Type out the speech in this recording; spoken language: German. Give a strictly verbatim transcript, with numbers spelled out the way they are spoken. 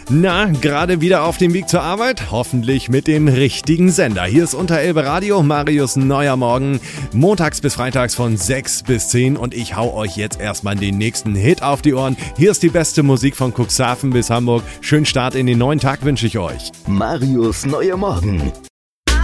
Na, gerade wieder auf dem Weg zur Arbeit? Hoffentlich mit dem richtigen Sender. Hier ist Unterelbe Radio, Marius neuer Morgen, montags bis freitags von sechs bis zehn und ich hau euch jetzt erstmal den nächsten Hit auf die Ohren. Hier ist die beste Musik von Cuxhaven bis Hamburg. Schönen Start in den neuen Tag wünsche ich euch. Marius neuer Morgen.